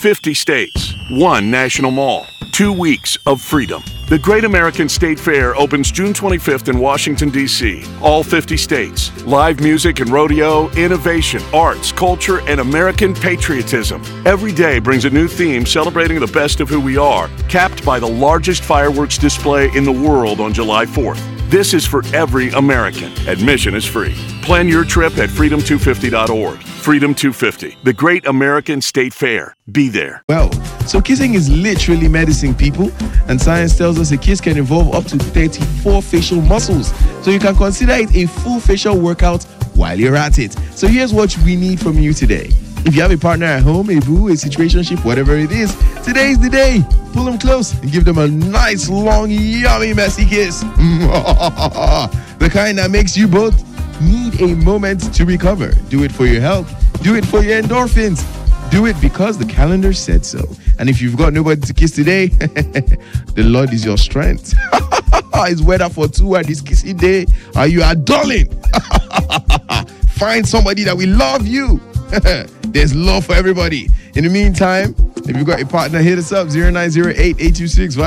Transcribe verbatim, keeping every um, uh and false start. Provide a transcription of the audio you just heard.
fifty states, one national mall, two weeks of freedom. The Great American State Fair opens June twenty-fifth in Washington, D C All fifty states. Live music and rodeo, innovation, arts, culture, and American patriotism. Every day brings a new theme celebrating the best of who we are, capped by the largest fireworks display in the world on July fourth. This is for every American. Admission is free. Plan your trip at freedom two fifty dot org. Freedom two fifty, the Great American State Fair. Be there. Well, so kissing is literally medicine, people. And science tells us a kiss can involve up to thirty-four facial muscles. So you can consider it a full facial workout while you're at it. So here's what we need from you today. If you have a partner at home, a boo, a situationship, whatever it is, today is the day. Pull them close and give them a nice, long, yummy, messy kiss. The kind that makes you both need a moment to recover. Do it for your health. Do it for your endorphins. Do it because the calendar said so. And if you've got nobody to kiss today, the Lord is your strength. It's weather for two at this kissy day. Are you adulting? Find somebody that will love you. There's love for everybody. In the meantime, if you've got a partner, hit us up zero nine zero eight, eight two six